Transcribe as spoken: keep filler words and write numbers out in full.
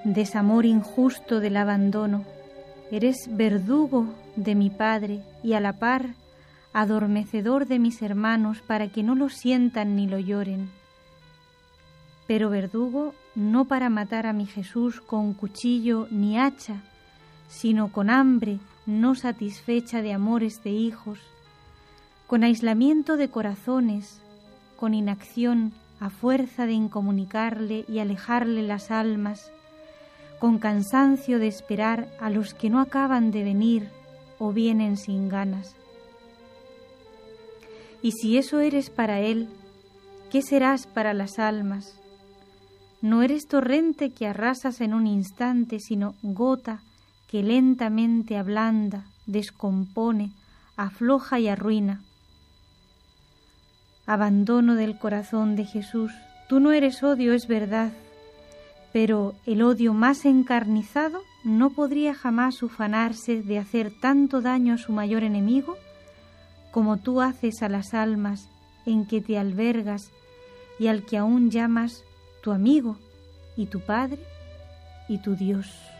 desamor injusto del abandono, eres verdugo de mi Padre y a la par adormecedor de mis hermanos para que no lo sientan ni lo lloren. Pero verdugo no para matar a mi Jesús con cuchillo ni hacha, sino con hambre no satisfecha de amores de hijos, con aislamiento de corazones, con inacción a fuerza de incomunicarle y alejarle las almas, con cansancio de esperar a los que no acaban de venir o vienen sin ganas. Y si eso eres para Él, ¿qué serás para las almas? No eres torrente que arrasas en un instante, sino gota que lentamente ablanda, descompone, afloja y arruina. Abandono del corazón de Jesús, tú no eres odio, es verdad, pero el odio más encarnizado no podría jamás ufanarse de hacer tanto daño a su mayor enemigo como tú haces a las almas en que te albergas y al que aún llamas tu amigo y tu Padre y tu Dios.